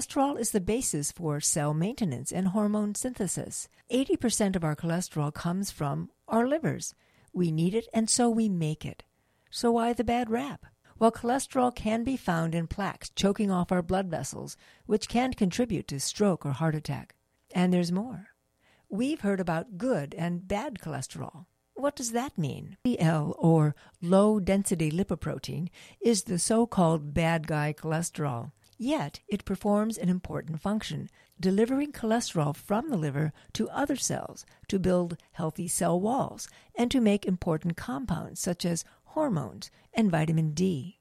Cholesterol is the basis for cell maintenance and hormone synthesis. 80% of our cholesterol comes from our livers. We need it, and so we make it. So why the bad rap? Well, cholesterol can be found in plaques choking off our blood vessels, which can contribute to stroke or heart attack. And there's more. We've heard about good and bad cholesterol. What does that mean? LDL, or low-density lipoprotein, is the so-called bad guy cholesterol. Yet, it performs an important function, delivering cholesterol from the liver to other cells to build healthy cell walls and to make important compounds such as hormones and vitamin D.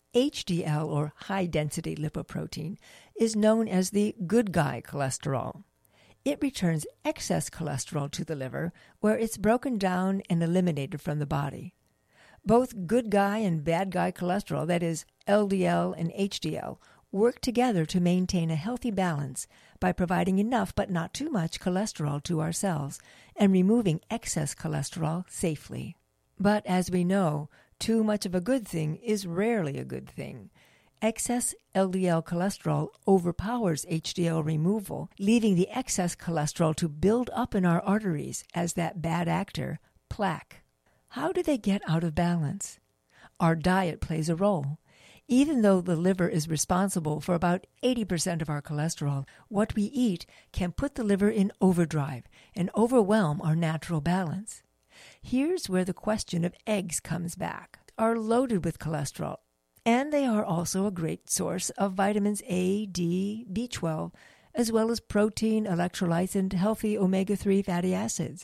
HDL, or high-density lipoprotein, is known as the good guy cholesterol. It returns excess cholesterol to the liver, where it's broken down and eliminated from the body. Both good guy and bad guy cholesterol, that is, LDL and HDL, work together to maintain a healthy balance by providing enough but not too much cholesterol to our cells and removing excess cholesterol safely. But as we know, too much of a good thing is rarely a good thing. Excess LDL cholesterol overpowers HDL removal, leaving the excess cholesterol to build up in our arteries as that bad actor, plaque. How do they get out of balance? Our diet plays a role. Even though the liver is responsible for about 80% of our cholesterol, what we eat can put the liver in overdrive and overwhelm our natural balance. Here's where the question of eggs comes back. They are loaded with cholesterol, and they are also a great source of vitamins A, D, B12, as well as protein, electrolytes, and healthy omega-3 fatty acids.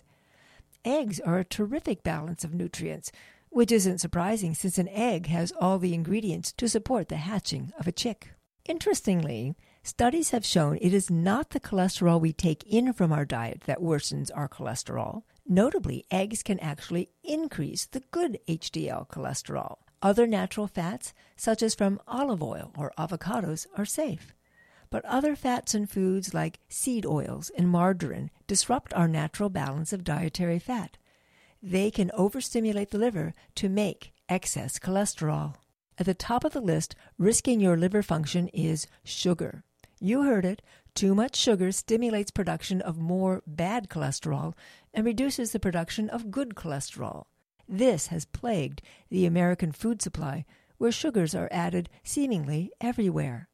Eggs are a terrific balance of nutrients, which isn't surprising since an egg has all the ingredients to support the hatching of a chick. Interestingly, studies have shown it is not the cholesterol we take in from our diet that worsens our cholesterol. Notably, eggs can actually increase the good HDL cholesterol. Other natural fats, such as from olive oil or avocados, are safe. But other fats and foods like seed oils and margarine disrupt our natural balance of dietary fat. They can overstimulate the liver to make excess cholesterol. At the top of the list, risking your liver function is sugar. You heard it. Too much sugar stimulates production of more bad cholesterol and reduces the production of good cholesterol. This has plagued the American food supply, where sugars are added seemingly everywhere.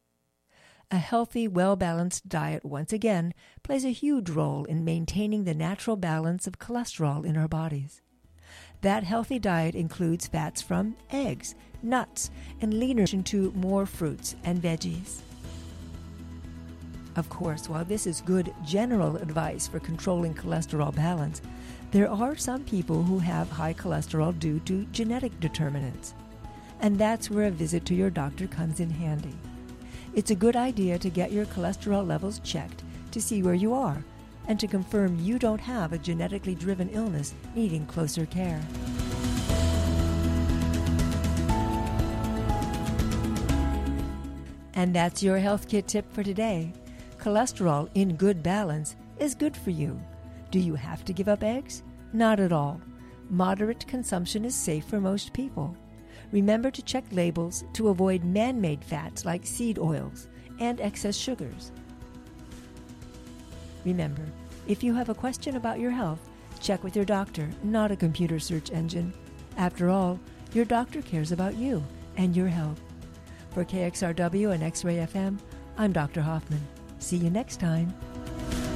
A healthy, well-balanced diet, once again, plays a huge role in maintaining the natural balance of cholesterol in our bodies. That healthy diet includes fats from eggs, nuts, and leaner into more fruits and veggies. Of course, while this is good general advice for controlling cholesterol balance, there are some people who have high cholesterol due to genetic determinants. And that's where a visit to your doctor comes in handy. It's a good idea to get your cholesterol levels checked to see where you are and to confirm you don't have a genetically driven illness needing closer care. And that's your Health Kit tip for today. Cholesterol in good balance is good for you. Do you have to give up eggs? Not at all. Moderate consumption is safe for most people. Remember to check labels to avoid man-made fats like seed oils and excess sugars. Remember, if you have a question about your health, check with your doctor, not a computer search engine. After all, your doctor cares about you and your health. For KXRW and X-Ray FM, I'm Dr. Hoffman. See you next time.